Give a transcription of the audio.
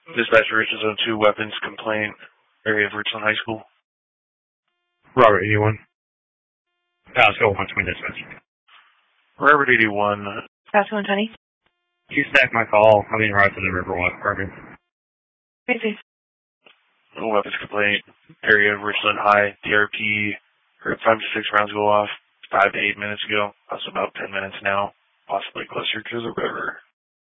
Dispatcher Richard Zone 2 weapons complaint, area of Richland High School. Robert 81. Pasco 120 dispatch. Robert 81. Pasco 120. You stacked my call. I'm in route to the Riverwalk Department. Crazy. Weapons complaint, area of Richland High. DRP heard 5 to 6 rounds go off 5 to 8 minutes ago. That's about 10 minutes now, possibly closer to the river.